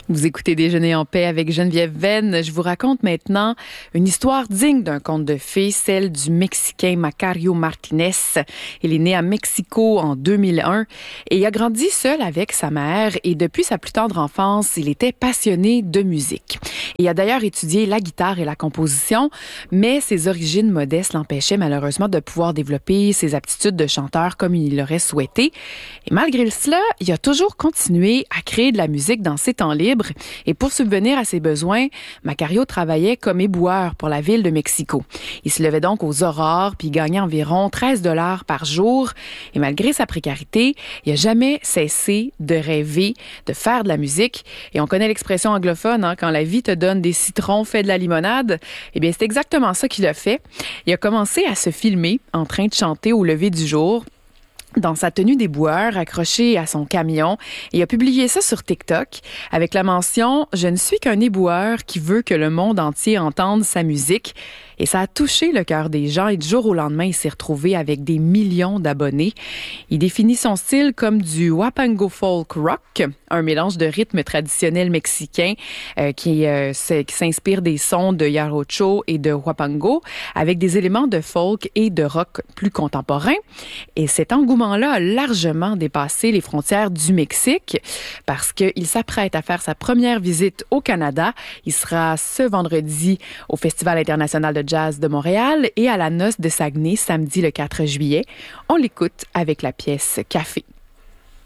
Vous écoutez Déjeuner en paix avec Geneviève Venn. Je vous raconte maintenant une histoire digne d'un conte de fées, celle du Mexicain Macario Martinez. Il est né à Mexico en 2001 et il a grandi seul avec sa mère et depuis sa plus tendre enfance, il était passionné de musique. Il a d'ailleurs étudié la guitare et la composition, mais ses origines modestes l'empêchaient malheureusement de pouvoir développer ses aptitudes de chanteur comme il l'aurait souhaité. Et malgré cela, il a toujours continué à créer de la musique dans ses temps libres. Et pour subvenir à ses besoins, Macario travaillait comme éboueur pour la ville de Mexico. Il se levait donc aux aurores puis gagnait environ 13 $ par jour. Et malgré sa précarité, il n'a jamais cessé de rêver de faire de la musique. Et on connaît l'expression anglophone, quand la vie te donne des citrons, fais de la limonade. Eh bien, c'est exactement ça qu'il a fait. Il a commencé à se filmer en train de chanter au lever du jour, dans sa tenue d'éboueur, accrochée à son camion. Et il a publié ça sur TikTok avec la mention « Je ne suis qu'un éboueur qui veut que le monde entier entende sa musique ». Et ça a touché le cœur des gens et du jour au lendemain, il s'est retrouvé avec des millions d'abonnés. Il définit son style comme du Huapango folk rock, un mélange de rythmes traditionnels mexicains qui s'inspire des sons de jarocho et de huapango avec des éléments de folk et de rock plus contemporains. Et cet engouement-là a largement dépassé les frontières du Mexique parce qu'il s'apprête à faire sa première visite au Canada. Il sera ce vendredi au Festival international de jazz de Montréal et à la Noce de Saguenay samedi le 4 juillet. On l'écoute avec la pièce Café.